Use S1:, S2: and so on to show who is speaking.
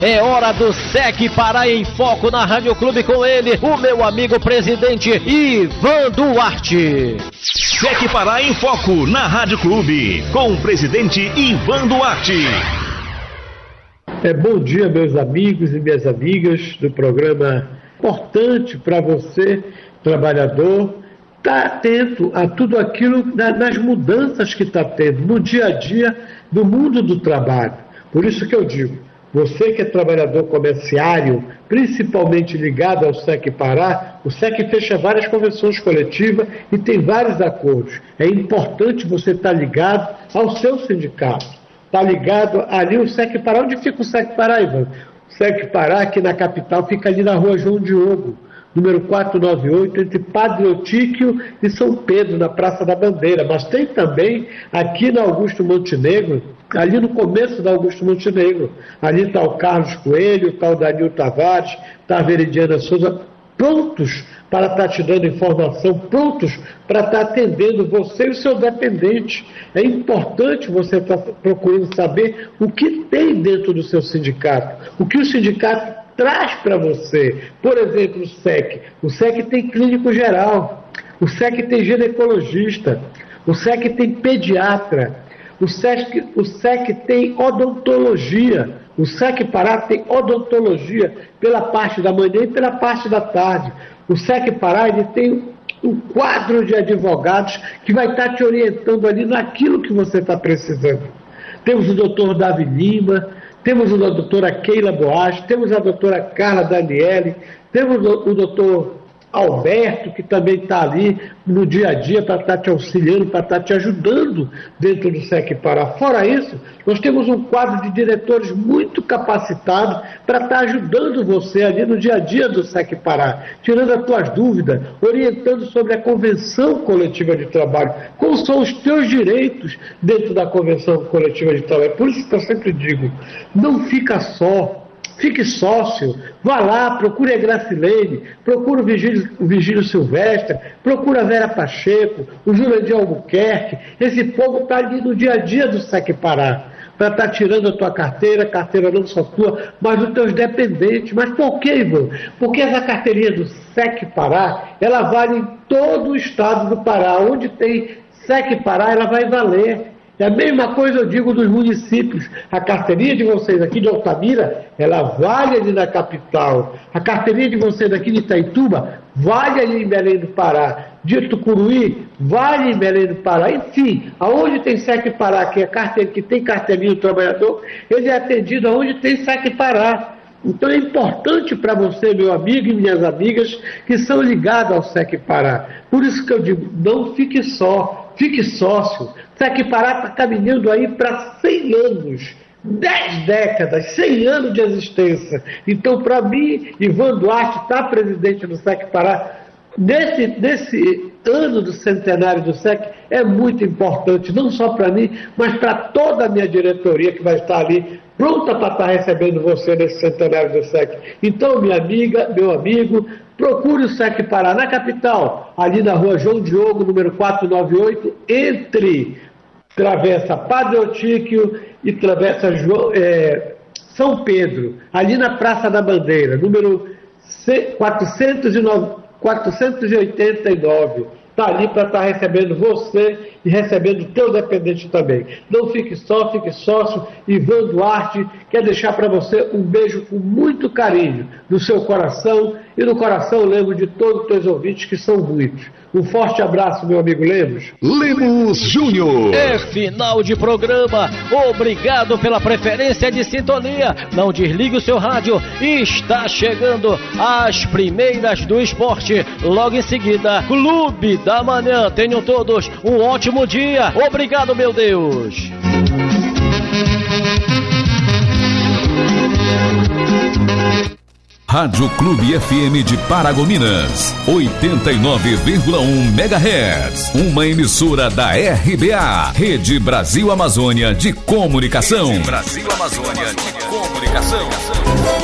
S1: É hora do SEC Pará em Foco na Rádio Clube, com ele, o meu amigo presidente Ivan Duarte.
S2: SEC Pará em Foco na Rádio Clube, com o presidente Ivan Duarte.
S3: Bom dia, meus amigos e minhas amigas do programa importante para você, trabalhador, estar atento a tudo aquilo, nas mudanças que está tendo no dia a dia do mundo do trabalho. Por isso que eu digo, você que é trabalhador comerciário, principalmente ligado ao SEC Pará, o SEC fecha várias convenções coletivas e tem vários acordos. É importante você estar ligado ao seu sindicato. Está ligado ali o SEC Pará. Onde fica o SEC Pará, Ivan? O SEC Pará, aqui na capital, fica ali na rua João Diogo, número 498, entre Padre Eutíquio e São Pedro, na Praça da Bandeira. Mas tem também aqui na Augusto Montenegro, ali no começo da Augusto Montenegro. Ali está o Carlos Coelho, está o Danilo Tavares, está a Veridiana Souza, prontos para estar te dando informação, prontos para estar atendendo você e o seu dependente. É importante você estar procurando saber o que tem dentro do seu sindicato, o que o sindicato traz para você. Por exemplo, o SEC tem clínico geral, o SEC tem ginecologista, o SEC tem pediatra, o SEC tem odontologia. O SEC Pará tem odontologia pela parte da manhã e pela parte da tarde. O SEC Pará ele tem um quadro de advogados que vai estar te orientando ali naquilo que você está precisando. Temos o doutor Davi Lima, temos a doutora Keila Boas, temos a doutora Carla Daniele, temos o doutor Alberto, que também está ali no dia a dia para estar te auxiliando, para estar te ajudando dentro do SEC Pará. Fora isso, nós temos um quadro de diretores muito capacitados para estar ajudando você ali no dia a dia do SEC Pará, tirando as tuas dúvidas, orientando sobre a convenção coletiva de trabalho, quais são os teus direitos dentro da convenção coletiva de trabalho. Por isso que eu sempre digo, não fica só. Fique sócio, vá lá, procure a Gracilene, procure o Vigílio Silvestre, procure a Vera Pacheco, o Jurandir Albuquerque. Esse povo está ali no dia a dia do SEC Pará, para estar tirando a tua carteira não só tua, mas dos teus dependentes. Mas por quê, Ivan? Porque essa carteirinha do SEC Pará, ela vale em todo o estado do Pará. Onde tem SEC Pará, ela vai valer. É a mesma coisa eu digo dos municípios. A carteirinha de vocês aqui de Altamira, ela vale ali na capital. A carteirinha de vocês aqui de Itaituba, vale ali em Belém do Pará. De Tucuruí, vale em Belém do Pará. Enfim, aonde tem SEC Pará, que tem carteirinha do trabalhador, ele é atendido aonde tem SEC Pará. Então é importante para você, meu amigo e minhas amigas, que são ligados ao SEC Pará. Por isso que eu digo, não fique só, fique sócio. SEC Pará está caminhando aí para 100 anos, 10 décadas, 100 anos de existência. Então, para mim, Ivan Duarte está presidente do SEC Pará, nesse ano do centenário do SEC, é muito importante, não só para mim, mas para toda a minha diretoria que vai estar ali, pronta para estar recebendo você nesse centenário do SEC. Então, minha amiga, meu amigo, procure o SEC Pará na capital, ali na rua João Diogo, número 498, entre Travessa Padre Eutíquio e Travessa São Pedro, ali na Praça da Bandeira, número 489. Está ali para estar recebendo você e recebendo o teu dependente também. Não fique só, fique sócio. Ivan Duarte quer deixar para você um beijo com muito carinho no seu coração e no coração, Lemos, de todos os teus ouvintes, que são muitos. Um forte abraço, meu amigo Lemos.
S2: Lemos Júnior.
S1: É final de programa. Obrigado pela preferência de sintonia. Não desligue o seu rádio. Está chegando as primeiras do esporte. Logo em seguida, Clube da Manhã. Tenham todos um ótimo dia. Obrigado, meu Deus.
S4: Rádio Clube FM de Paragominas, 89,1 MHz. Uma emissora da RBA, Rede Brasil Amazônia de Comunicação.